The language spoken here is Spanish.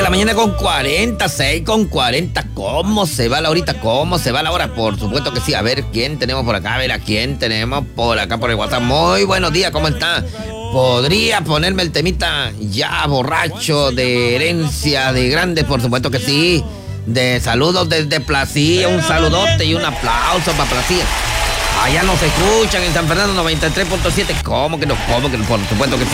la mañana con 40, 6 con 40. ¿Cómo se va la horita? ¿Cómo se va la hora? Por supuesto que sí. A ver, ¿quién tenemos por acá? A ver, ¿a quién tenemos por acá por el WhatsApp? Muy buenos días, ¿cómo está? ¿Podría ponerme el temita ya borracho de herencia de grandes? Por supuesto que sí. De saludos desde Placía. Un saludote y un aplauso para Placía. Allá nos escuchan en San Fernando 93.7. ¿Cómo que no? Por supuesto que sí.